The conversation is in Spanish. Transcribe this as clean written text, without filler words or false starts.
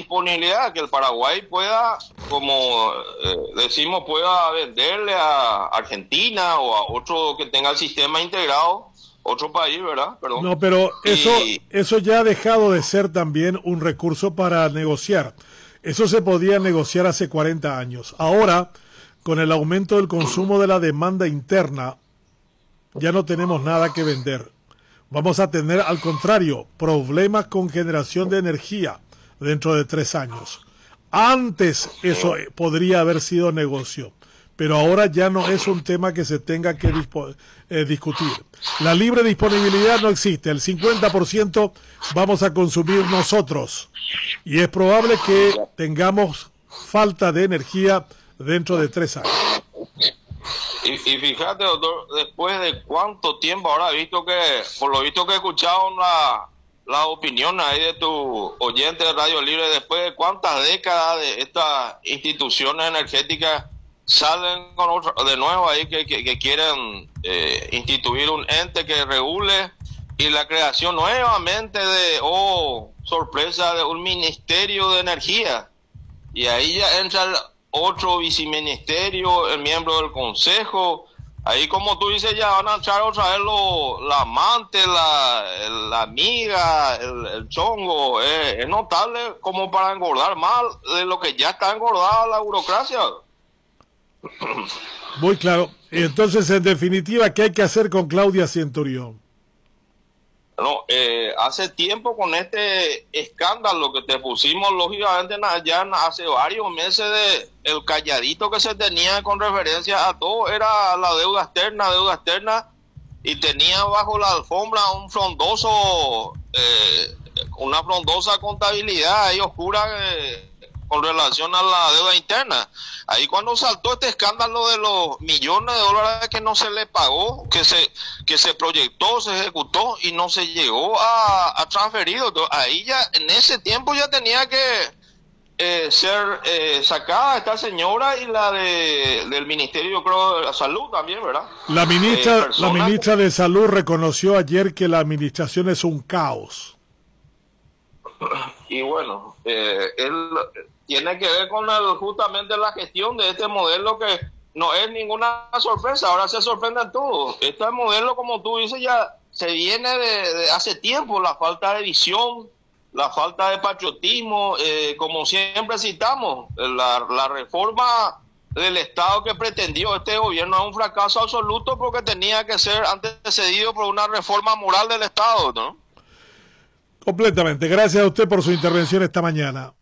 disponibilidad, que el Paraguay pueda, como decimos, pueda venderle a Argentina o a otro que tenga el sistema integrado, otro país, ¿verdad? Perdón. No, pero eso ya ha dejado de ser también un recurso para negociar. Eso se podía negociar hace 40 años. Ahora, con el aumento del consumo de la demanda interna, ya no tenemos nada que vender. Vamos a tener, al contrario, problemas con generación de energía dentro de 3 años. Antes eso podría haber sido negocio, pero ahora ya no es un tema que se tenga que discutir. La libre disponibilidad no existe, el 50% vamos a consumir nosotros y es probable que tengamos falta de energía dentro de 3 años. Y fíjate, doctor, después de cuánto tiempo, ahora visto que, por lo visto que he escuchado la opinión ahí de tu oyente de Radio Libre, después de cuántas décadas de estas instituciones energéticas salen con de nuevo ahí que quieren instituir un ente que regule y la creación nuevamente de, sorpresa, de un ministerio de energía. Y ahí ya entra otro viceministerio, el miembro del consejo. Ahí, como tú dices, ya van a echar otra vez la amante, la amiga, el chongo. Es notable como para engordar más de lo que ya está engordada la burocracia. Muy claro. Entonces, en definitiva, ¿qué hay que hacer con Claudia Centurión? No, hace tiempo con este escándalo que te pusimos, lógicamente ya hace varios meses, de el calladito que se tenía con referencia a todo era la deuda externa, y tenía bajo la alfombra una frondosa contabilidad ahí oscura con relación a la deuda interna. Ahí cuando saltó este escándalo de los millones de dólares que no se le pagó, que se proyectó, se ejecutó y no se llegó a transferir. Ahí ya, en ese tiempo ya tenía que ser sacada esta señora y la del Ministerio, yo creo, de la Salud también, ¿verdad? La ministra de Salud reconoció ayer que la administración es un caos. Y bueno, él tiene que ver con justamente la gestión de este modelo, que no es ninguna sorpresa, ahora se sorprenden todos. Este modelo, como tú dices, ya se viene de hace tiempo, la falta de visión, la falta de patriotismo, como siempre citamos, la reforma del Estado que pretendió este gobierno es un fracaso absoluto porque tenía que ser antecedido por una reforma moral del Estado, ¿no? Completamente. Gracias a usted por su intervención esta mañana.